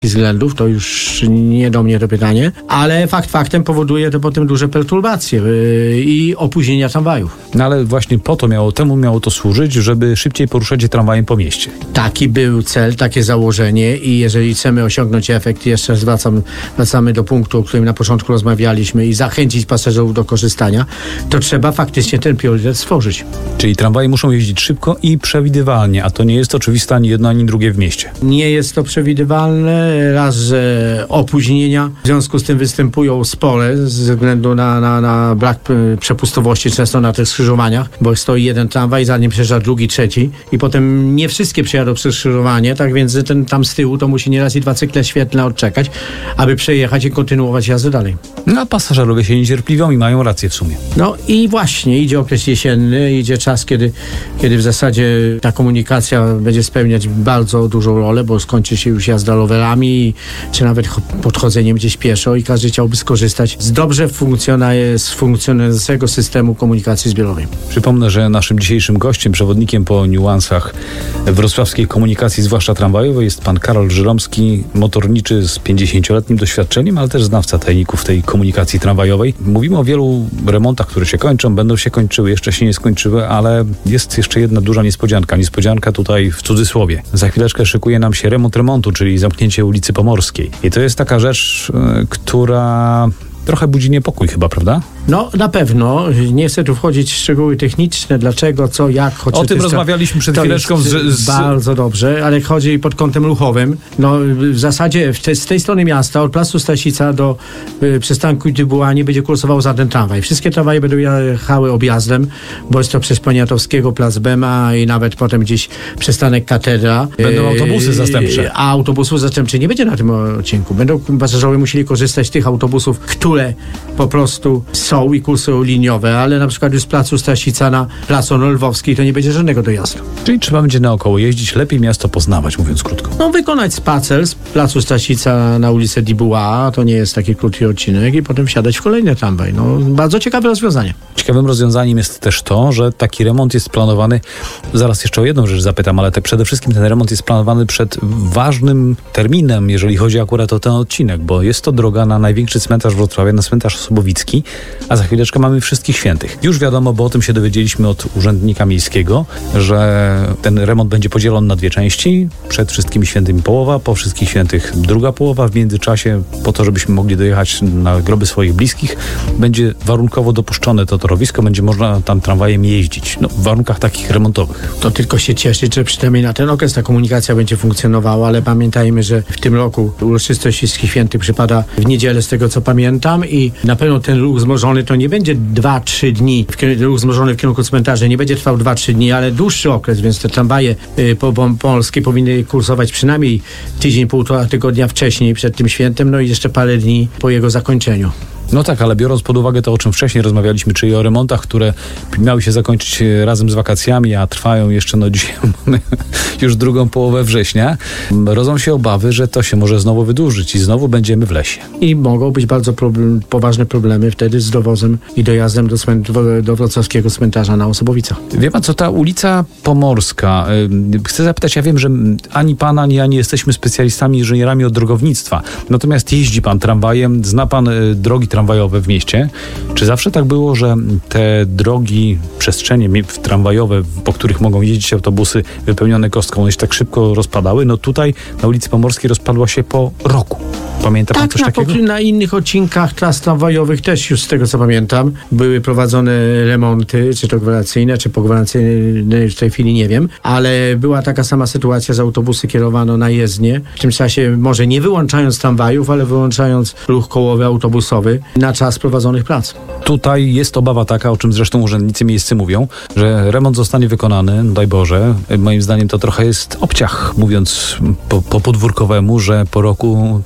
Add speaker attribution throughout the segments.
Speaker 1: względów, to już nie do mnie to pytanie, ale faktem powoduje to potem duże perturbacje i opóźnienia tramwajów.
Speaker 2: No ale właśnie temu miało to służyć, żeby szybciej poruszać się tramwajem po mieście.
Speaker 1: Taki był cel, takie założenie i jeżeli chcemy osiągnąć efekt, jeszcze wracamy do punktu, o którym na początku rozmawialiśmy i zachęcić pasażerów do korzystania, to trzeba faktycznie ten priorytet stworzyć.
Speaker 2: Czyli tramwaje muszą jeździć szybko i przewidywalnie, a to nie jest oczywiste ani jedno, ani drugie w mieście.
Speaker 1: Nie jest to przewidywalne, raz, że opóźnienia w związku z tym występują spore ze względu na brak przepustowości często na tych skrzyżowaniach, bo stoi jeden tramwaj, za nim przejeżdża drugi, trzeci i potem nie wszystkie przejadą przez skrzyżowanie, tak więc ten tam z tyłu to musi nieraz i 2 cykle świetlne odczekać, aby przejechać i kontynuować jazdę dalej.
Speaker 2: No a pasażerowie się niecierpliwią i mają rację w sumie.
Speaker 1: No i właśnie, idzie okres jesienny, idzie czas, kiedy w zasadzie ta komunikacja będzie spełniać bardzo dużą rolę, bo skończy się już jazda rowerami, czy nawet podchodzeniem gdzieś pieszo i każdy chciałby skorzystać z dobrze funkcjonującego systemu komunikacji zbiorowej.
Speaker 2: Przypomnę, że naszym dzisiejszym gościem, przewodnikiem po niuansach wrocławskiej komunikacji, zwłaszcza tramwajowej, jest pan Karol Żyromski, motorniczy z 50-letnim doświadczeniem, ale też znawca tajników tej komunikacji tramwajowej. Mówimy o wielu remontach, które się kończą, będą się kończyły, jeszcze się nie skończyły, ale jest jeszcze jedna duża niespodzianka. Niespodzianka tutaj w cudzysłowie. Za chwileczkę szykuje nam się remont remontu, czyli zamknięcie ulicy Pomorskiej. I to jest taka rzecz, która trochę budzi niepokój chyba, prawda?
Speaker 1: No, na pewno. Nie chcę tu wchodzić w szczegóły techniczne, dlaczego, co, jak.
Speaker 2: O tym rozmawialiśmy przed chwileczką.
Speaker 1: Bardzo dobrze, ale chodzi pod kątem ruchowym. No, w zasadzie z tej strony miasta, od placu Stasica do przystanku Dybuła nie będzie kursował żaden tramwaj. Wszystkie tramwaje będą jechały objazdem, bo jest to przez Poniatowskiego, plac Bema i nawet potem gdzieś przystanek Katedra.
Speaker 2: Będą autobusy zastępcze.
Speaker 1: A autobusów zastępczych nie będzie na tym odcinku. Będą pasażerowie musieli korzystać z tych autobusów, które po prostu są i kursują liniowe, ale na przykład już z placu Stasica na plac Lwowski to nie będzie żadnego dojazdu.
Speaker 2: Czyli trzeba będzie naokoło jeździć, lepiej miasto poznawać, mówiąc krótko.
Speaker 1: No, wykonać spacer z placu Stasica na ulicę Dybuła, to nie jest taki krótki odcinek, i potem wsiadać w kolejny tramwaj. No, bardzo ciekawe rozwiązanie.
Speaker 2: Ciekawym rozwiązaniem jest też to, że taki remont jest planowany, zaraz jeszcze o jedną rzecz zapytam, ale przede wszystkim ten remont jest planowany przed ważnym terminem, jeżeli chodzi akurat o ten odcinek, bo jest to droga na największy cmentarz Wrocławia, na cmentarz Osobowicki, a za chwileczkę mamy Wszystkich Świętych. Już wiadomo, bo o tym się dowiedzieliśmy od urzędnika miejskiego, że ten remont będzie podzielony na 2 części. Przed Wszystkimi Świętymi połowa, po Wszystkich Świętych druga połowa. W międzyczasie, po to, żebyśmy mogli dojechać na groby swoich bliskich, będzie warunkowo dopuszczone to torowisko, będzie można tam tramwajem jeździć. No, w warunkach takich remontowych.
Speaker 1: To tylko się cieszyć, że przynajmniej na ten okres ta komunikacja będzie funkcjonowała, ale pamiętajmy, że w tym roku uroczystość Wszystkich Świętych przypada w niedzielę, z tego co pamiętam, i na pewno ten ruch wzmożony to nie będzie 2-3 dni. Ruch wzmożony w kierunku cmentarzy nie będzie trwał 2-3 dni, ale dłuższy okres, więc te tramwaje polskie powinny kursować przynajmniej tydzień, 1,5 tygodnia wcześniej przed tym świętem, no i jeszcze parę dni po jego zakończeniu.
Speaker 2: No tak, ale biorąc pod uwagę to, o czym wcześniej rozmawialiśmy, czyli o remontach, które miały się zakończyć razem z wakacjami, a trwają jeszcze, no dzisiaj mamy już drugą połowę września, rodzą się obawy, że to się może znowu wydłużyć i znowu będziemy w lesie.
Speaker 1: I mogą być bardzo poważne problemy wtedy z dowozem i dojazdem do wrocławskiego cmentarza na Osobowicach.
Speaker 2: Wie pan co, ta ulica Pomorska, chcę zapytać, ja wiem, że ani pan, ani ja nie jesteśmy specjalistami, inżynierami od drogownictwa, natomiast jeździ pan tramwajem, zna pan drogi tramwajowe w mieście. Czy zawsze tak było, że te drogi, przestrzenie tramwajowe, po których mogą jeździć autobusy wypełnione kostką, one się tak szybko rozpadały? No tutaj na ulicy Pomorskiej rozpadła się po roku. Pamięta pan coś takiego?
Speaker 1: Na innych odcinkach tras tramwajowych też już z tego co pamiętam były prowadzone remonty, czy to gwarancyjne, czy pogwarancyjne, w tej chwili nie wiem, ale była taka sama sytuacja, że autobusy kierowano na jezdnię. W tym czasie może nie wyłączając tramwajów, ale wyłączając ruch kołowy autobusowy na czas prowadzonych prac.
Speaker 2: Tutaj jest obawa taka, o czym zresztą urzędnicy miejscy mówią, że remont zostanie wykonany, daj Boże. Moim zdaniem to trochę jest obciach, mówiąc po podwórkowemu, że po roku ta jezdnia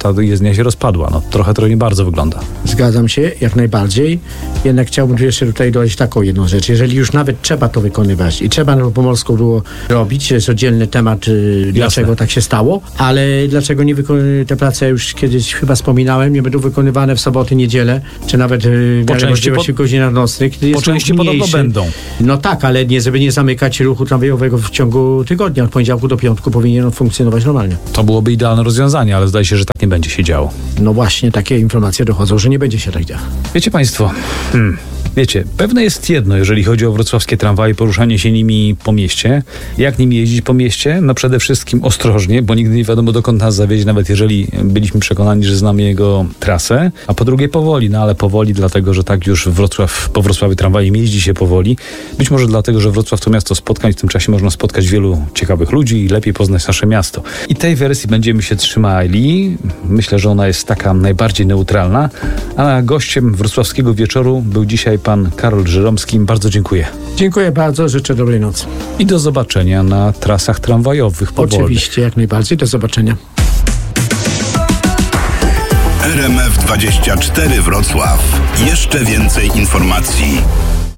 Speaker 2: jezdnia się rozpadła. No trochę to nie bardzo wygląda.
Speaker 1: Zgadzam się, jak najbardziej. Jednak chciałbym jeszcze tutaj dodać taką jedną rzecz. Jeżeli już nawet trzeba to wykonywać i trzeba na Pomorską było robić, jest oddzielny temat, dlaczego tak się stało, ale dlaczego nie te prace, już kiedyś chyba wspominałem, nie będą wykonywane w soboty, niedzielę, czy nawet w możliwości w godzinach nocnych.
Speaker 2: Po części podobno będą.
Speaker 1: No tak, ale żeby nie zamykać ruchu tramwajowego w ciągu tygodnia, od poniedziałku do piątku powinien on funkcjonować normalnie.
Speaker 2: To byłoby idealne rozwiązanie, ale zdaje się, że tak nie będzie się działo.
Speaker 1: No właśnie, takie informacje dochodzą, że nie będzie się tak działo.
Speaker 2: Wiecie państwo, wiecie, pewne jest jedno, jeżeli chodzi o wrocławskie tramwaje, poruszanie się nimi po mieście. Jak nimi jeździć po mieście? No przede wszystkim ostrożnie, bo nigdy nie wiadomo, dokąd nas zawiezie, nawet jeżeli byliśmy przekonani, że znamy jego trasę. A po drugie powoli, no ale powoli dlatego, że tak już po Wrocławiu tramwajem jeździ się powoli. Być może dlatego, że Wrocław to miasto spotkań, w tym czasie można spotkać wielu ciekawych ludzi i lepiej poznać nasze miasto. I tej wersji będziemy się trzymali. Myślę, że ona jest taka najbardziej neutralna. A gościem wrocławskiego wieczoru był dzisiaj pan Karol Żeromski. Bardzo dziękuję.
Speaker 1: Dziękuję bardzo, życzę dobrej nocy.
Speaker 2: I do zobaczenia na trasach tramwajowych powolnych.
Speaker 1: Oczywiście, jak najbardziej. Do zobaczenia.
Speaker 3: RMF24 Wrocław. Jeszcze więcej informacji.